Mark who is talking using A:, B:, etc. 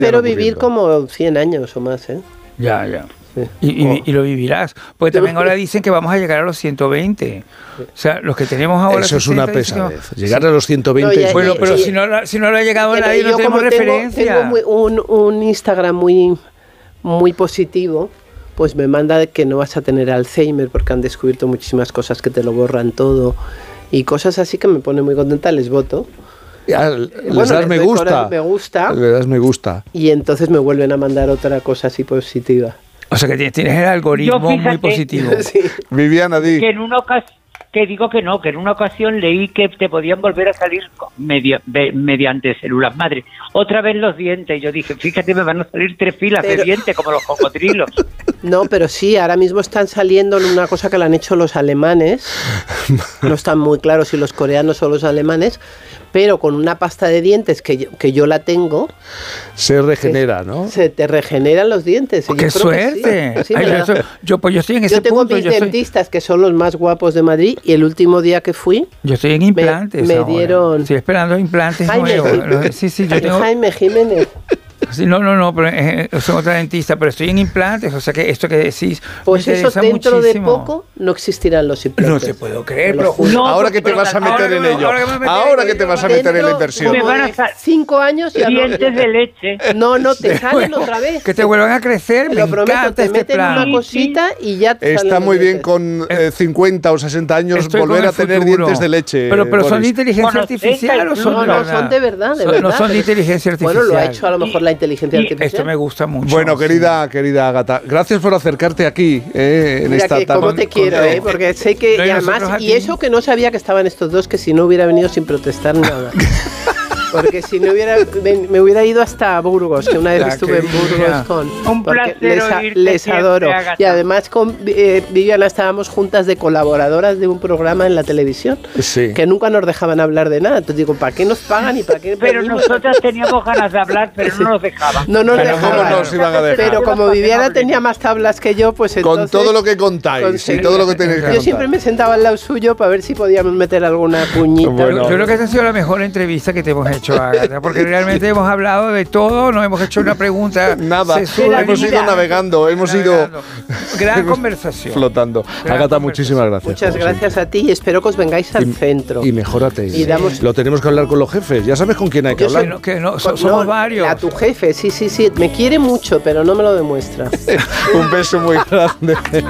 A: espero vivir como 100 años o más, ¿eh?
B: Ya, ya.
A: Sí.
B: Y lo vivirás. Porque también ahora dicen que vamos a llegar a los 120. O sea, los que tenemos ahora...
C: Eso es una pesadez. Llegar a los 120...
A: No,
B: bueno, pero si no lo ha llegado nadie, no tenemos referencia.
A: Tengo un Instagram muy positivo, pues me manda que no vas a tener Alzheimer porque han descubierto muchísimas cosas que te lo borran todo y cosas así que me pone muy contenta, les voto.
C: Les das me gusta. Le das me gusta.
A: Y entonces me vuelven a mandar otra cosa así positiva.
B: O sea que tienes el algoritmo muy positivo.
A: Sí.
C: Viviana, di.
D: Que en una ocasión leí que te podían volver a salir mediante células madre. Otra vez los dientes. Yo dije, fíjate, me van a salir 3 filas de dientes como los cocodrilos.
A: No, pero sí, ahora mismo están saliendo en una cosa que le han hecho los alemanes. No están muy claros si los coreanos o los alemanes, pero con una pasta de dientes que yo la tengo...
C: Se regenera, ¿no?
A: Se te regeneran los dientes.
B: ¡Qué suerte!
A: Sí,
B: Ay, yo estoy en ese
A: yo tengo
B: punto.
A: mis dentistas que son los más guapos de Madrid y el último día que fui...
B: Yo estoy en implantes
A: me
B: ahora.
A: dieron...
B: Estoy esperando implantes nuevos. Sí, yo tengo...
A: Jaime Jiménez.
B: Sí, no, pero soy otra dentista, pero estoy en implantes, o sea que esto que decís
A: pues
B: me
A: eso dentro muchísimo. De poco no existirán los implantes.
B: No te puedo creer, pero
C: ahora que te vas a meter en ello. Ahora que te vas a meter en la inversión.
D: Me van a salir
A: 5 años y
D: dientes de leche.
A: No, te salen otra vez.
B: Que te vuelvan a crecer, me encanta
A: te meten una cosita y ya te
C: está muy bien con 50 o 60 años volver a tener dientes de leche.
B: Pero son de inteligencia artificial o son de verdad.
A: No, son de verdad.
B: No son de inteligencia artificial.
A: Bueno, lo ha hecho a lo mejor la inteligencia artificial.
B: Esto me gusta mucho.
C: Bueno, querida Ágata, gracias por acercarte aquí en
A: mira
C: esta
A: que cómo te quiero, porque sé que y además y eso que no sabía que estaban estos dos, que si no hubiera venido sin protestar nada. Porque si no me hubiera ido hasta Burgos, que una vez estuve en Burgos con...
D: Un placer
A: les adoro. Y además con Viviana estábamos juntas de colaboradoras de un programa en la televisión, que nunca nos dejaban hablar de nada. Entonces digo, ¿para qué nos pagan y para qué
D: Pero venimos? Nosotras teníamos ganas de hablar, pero no nos dejaban.
A: No nos dejaban.
C: No nos iban a dejar.
A: Pero como Viviana tenía más tablas que yo, pues entonces...
C: Con todo lo que contáis y todo lo que tenéis que contar.
A: Yo siempre me sentaba al lado suyo para ver si podíamos meter alguna cuñita.
B: Bueno, yo creo que esa ha sido la mejor entrevista que te hemos hecho, Ágata, porque realmente hemos hablado de todo, no hemos hecho una pregunta.
C: Nada, hemos ido navegando, hemos ido...
B: Gran conversación.
C: Flotando. Ágata, muchísimas gracias.
A: Muchas gracias a ti y espero que os vengáis al centro.
C: Y mejórate. Lo tenemos que hablar con los jefes, ya sabes con quién hay que hablar.
B: Somos varios.
A: A tu jefe, sí, me quiere mucho, pero no me lo demuestra.
C: Un beso muy grande.